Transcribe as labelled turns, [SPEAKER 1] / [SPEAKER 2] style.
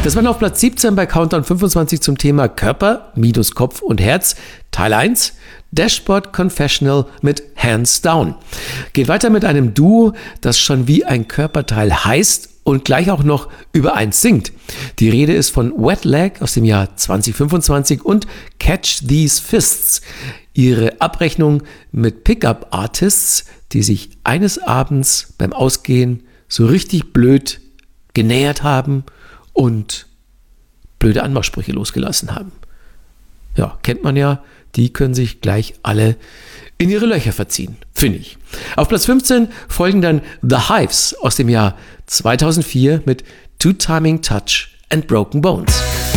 [SPEAKER 1] Das war auf Platz 17 bei Countdown 25 zum Thema Körper, Kopf und Herz, Teil 1, Dashboard Confessional mit Hands Down. Geht weiter mit einem Duo, das schon wie ein Körperteil heißt und gleich auch noch über eins singt. Die Rede ist von Wet Leg aus dem Jahr 2025 und Catch These Fists. Ihre Abrechnung mit Pickup-Artists, die sich eines Abends beim Ausgehen so richtig blöd genähert haben und blöde Anmachsprüche losgelassen haben. Ja, kennt man ja, die können sich gleich alle in ihre Löcher verziehen, finde ich. Auf Platz 15 folgen dann The Hives aus dem Jahr 2004 mit Two Timing Touch and Broken Bones.